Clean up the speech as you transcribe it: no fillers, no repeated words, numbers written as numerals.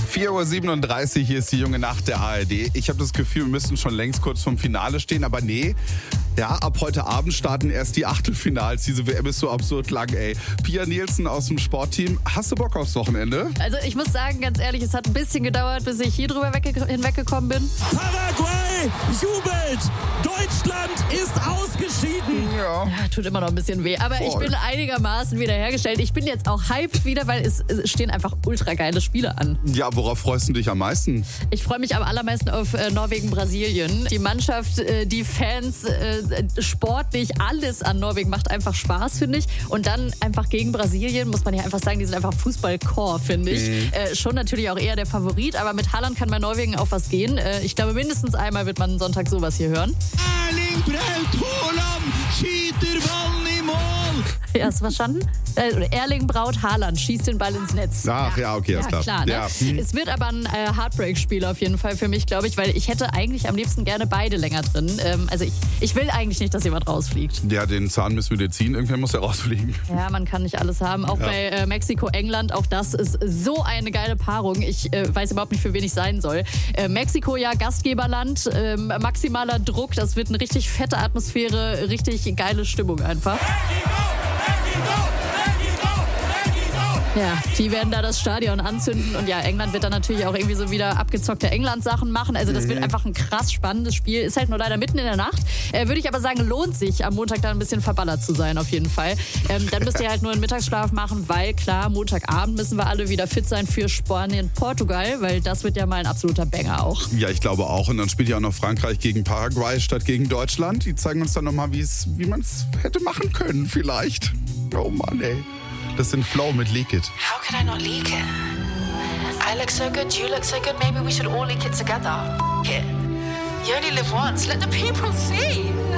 4:37 Uhr, hier ist die junge Nacht der ARD. Ich habe das Gefühl, wir müssten schon längst kurz vom Finale stehen, aber nee. Ja, ab heute Abend starten erst die Achtelfinals. Diese WM ist so absurd lang, ey. Pia Nielsen aus dem Sportteam, hast du Bock aufs Wochenende? Also ich muss sagen, ganz ehrlich, es hat ein bisschen gedauert, bis ich hier drüber hinweggekommen bin. Paraguay jubelt! Deutschland ist ausgeschieden! Ja. Ja, tut immer noch ein bisschen weh, aber ich bin einigermaßen wiederhergestellt. Ich bin jetzt auch hyped wieder, weil es stehen einfach ultra geile Spiele an. Ja, worauf freust du dich am meisten? Ich freue mich am allermeisten auf Norwegen-Brasilien. Die Mannschaft, die Fans, sportlich, alles an Norwegen macht einfach Spaß, finde ich. Und dann einfach gegen Brasilien, muss man ja einfach sagen, die sind einfach Fußball-Core, finde ich. Schon natürlich auch eher der Favorit, aber mit Haaland kann bei Norwegen auch was gehen. Ich glaube, mindestens einmal wird man Sonntag sowas hier hören. Erling Braut Haaland schießt den Ball im Mål! Ja, hast du verstanden? Erling Braut Haaland schießt den Ball ins Netz. Ach ja, okay, ist klar. Ne? Ja. Es wird aber ein Heartbreak-Spiel auf jeden Fall für mich, glaube ich, weil ich hätte eigentlich am liebsten gerne beide länger drin. Also ich will eigentlich nicht, dass jemand rausfliegt. Ja, den Zahn müssen wir dir ziehen. Irgendwann muss er rausfliegen. Ja, man kann nicht alles haben. Auch bei Mexiko-England, auch das ist so eine geile Paarung. Ich weiß überhaupt nicht, für wen ich sein soll. Mexiko ja Gastgeberland, maximaler Druck, das wird eine richtig fette Atmosphäre, richtig geile Stimmung einfach. Ja, die werden da das Stadion anzünden und ja, England wird dann natürlich auch irgendwie so wieder abgezockte England-Sachen machen. Also das wird einfach ein krass spannendes Spiel. Ist halt nur leider mitten in der Nacht. Würde ich aber sagen, lohnt sich am Montag dann ein bisschen verballert zu sein auf jeden Fall. Dann müsst ihr halt nur einen Mittagsschlaf machen, weil klar, Montagabend müssen wir alle wieder fit sein für Spanien-Portugal, weil das wird ja mal ein absoluter Banger auch. Ja, ich glaube auch. Und dann spielt ja auch noch Frankreich gegen Paraguay statt gegen Deutschland. Die zeigen uns dann nochmal, wie man es hätte machen können vielleicht. Oh Mann, ey. Das sind Flow mit Leak It. How could I not leak it? I look so good, you look so good, maybe we should all leak it together. F it. You only live once, let the people see.